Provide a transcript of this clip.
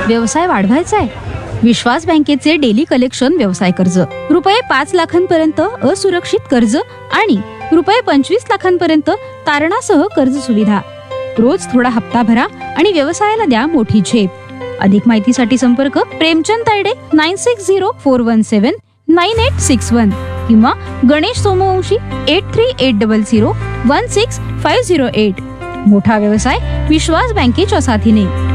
व्यवसाय वाढवायचा आहे? विश्वास बँकेचे डेली कलेक्शन व्यवसाय कर्ज, रुपये 5 लाखांपर्यंत असुरक्षित कर्ज आणि रुपये 25 लाखांपर्यंत तारणासह कर्ज सुविधा. रोज थोडा हप्ता भरा आणि व्यवसायाला द्या मोठी झेप. अधिक माहितीसाठी संपर्क प्रेमचंद तायडे 9604179861 किंवा गणेश सोमवंशी 8380016508. मोठा व्यवसाय विश्वास बँकेच्या साथीने.